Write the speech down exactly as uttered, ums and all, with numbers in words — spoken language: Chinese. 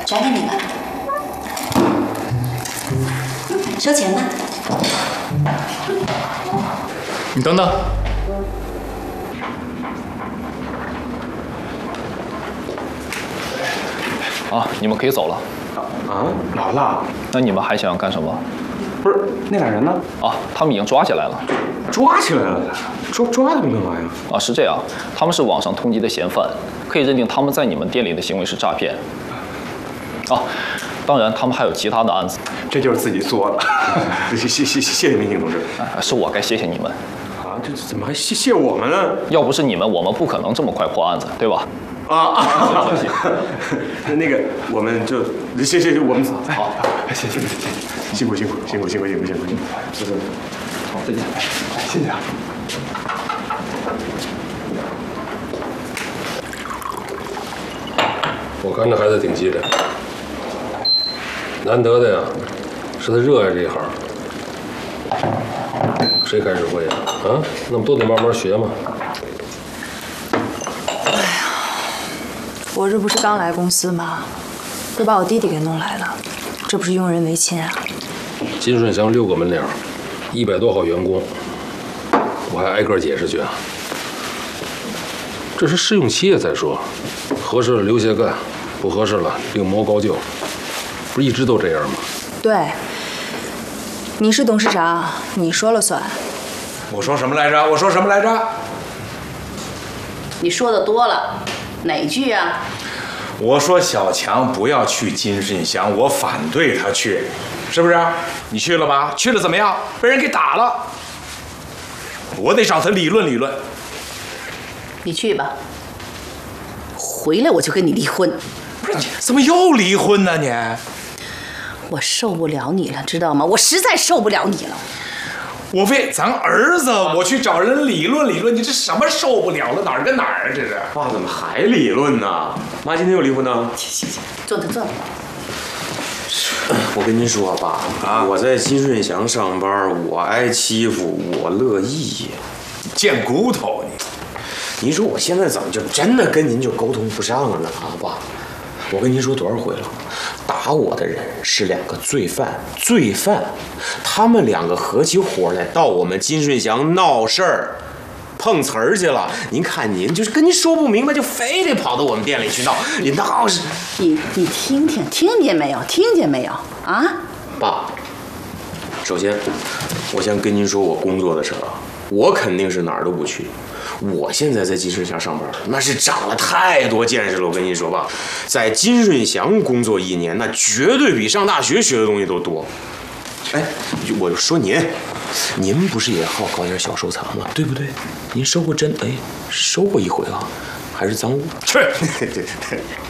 转给你们。收钱呢？ 你等等。啊，你们可以走了。 啊，老了？ 那你们还想干什么？ 不是，那俩人呢？ 啊，他们已经抓起来了。 抓起来了？抓抓他们干嘛呀？ 啊，是这样，他们是网上通缉的嫌犯，可以认定他们在你们店里的行为是诈骗。啊，当然，他们还有其他的案子。 这就是自己做的。谢谢谢谢谢民警同志。 啊，是我该谢谢你们。 啊，这怎么还谢谢我们呢？ 要不是你们，我们不可能这么快破案子，对吧？ 啊啊！那个，我们就谢谢我们好，谢谢谢谢，辛苦辛苦辛苦辛苦辛苦辛苦辛苦，是是，好，再见，谢谢啊。 我看这孩子挺机灵，难得的呀，是他热爱这一行。谁开始会呀？啊，那不都得慢慢学吗？ 我这不是刚来公司吗？都把我弟弟给弄来了，这不是用人唯亲啊！ 金顺祥六个门脸，一百多号员工，我还挨个解释去啊。这是试用期啊，再说，合适了留下干，不合适了另谋高就，不是一直都这样吗？ 对，你是董事长，你说了算。 我说什么来着？我说什么来着？ 你说的多了，哪句啊？ 我说小强不要去金顺祥，我反对他去，是不是？你去了吧？去了怎么样？被人给打了，我得找他理论理论。 你去吧，回来我就跟你离婚。 不是，怎么又离婚呢你？ 我受不了你了，知道吗？我实在受不了你了。 我为咱儿子，我去找人理论理论，你这什么受不了了？哪儿跟哪儿啊？这是。 爸怎么还理论呢？妈今天又离婚呢？ 行行行，坐那坐那。 我跟您说，爸啊，我在金顺祥上班，我挨欺负，我乐意。 贱骨头你！ 您说我现在怎么就真的跟您就沟通不上了呢？啊，爸，我跟您说多少回了，打我的人是两个罪犯，罪犯，他们两个合起伙来到我们金顺祥闹事儿。碰瓷儿去了，您看您就是跟您说不明白，就非得跑到我们店里去闹，你闹是？ 你你听听，听见没有？听见没有？啊？ 爸，首先，我先跟您说我工作的事儿啊，我肯定是哪儿都不去。我现在在金顺祥上班，那是长了太多见识了。我跟您说吧，在金顺祥工作一年，那绝对比上大学学的东西都多。哎，我说您。您不是也好搞点小收藏吗？对不对？您收过针，哎，收过一回啊，还是赃物。 去， 对对对。